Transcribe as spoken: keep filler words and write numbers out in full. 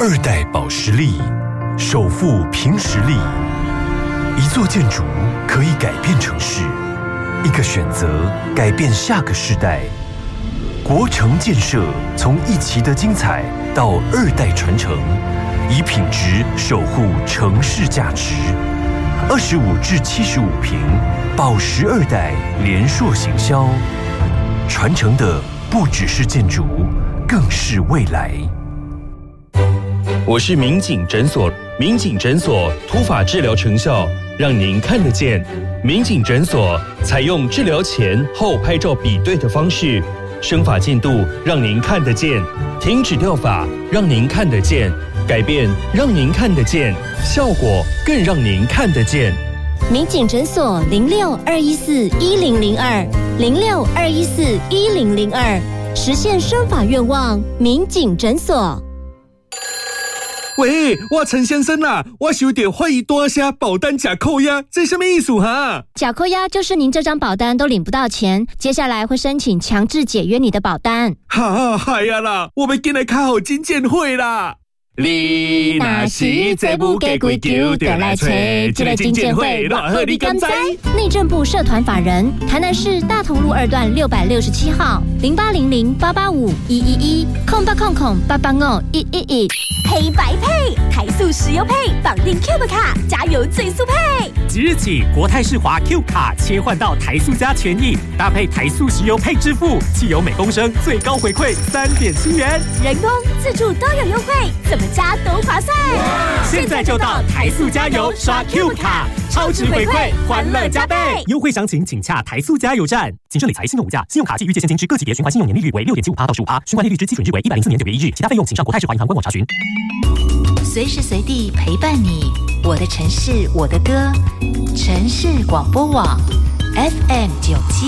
二代保实力，首富凭实力。一座建筑可以改变城市，一个选择改变下个世代。国城建设从一期的精彩到二代传承，以品质守护城市价值。二十五至七十五坪，保实二代联硕行销，传承的不只是建筑，更是未来。 我是民警诊所，民警诊所突发治疗成效，让您看得见。民警诊所采用治疗前后拍照比对的方式，生发进度让您看得见，停止掉发让您看得见，改变让您看得见，效果更让您看得见。 民警诊所零六二一四一零零二零六二一四一零零二，实现生发愿望，民警诊所。 喂，我陈先生啊，我想要欢迎多下保单假扣押，这什么意思哈？ 假扣押就是您这张保单都领不到钱，接下来会申请强制解约你的保单。 哈，嗨呀啦，我们今日开好金鉴会啦。 你若是再不给规矩，就来找这个金鉴会，偌好你敢知？内政部社团法人，台南市大同路二段六百六十七号，零八零零八八五一一一，空八空空八八五一一一。 黑白配，台塑石油配，绑定 Cube 卡，加油最速配。 即日起，国泰世华 Cube 卡切换到台塑加权益，搭配台塑石油配支付，汽油每公升最高回馈三点七元， 人工、自助都有优惠，怎么加都划算。 现在就到台塑加油刷 Cube 卡，超值回馈，欢乐加倍。优惠详情请洽台塑加油站。谨慎理财，信用无价，信用卡及预借现金之各级别循环信用年利率为六点七五趴到十五趴，循环利率之基准日为一百零四年九月一日，其他费用请上国泰世华银行官网查询。 随时随地陪伴你，我的城市，我的歌，城市广播网 F M 九七。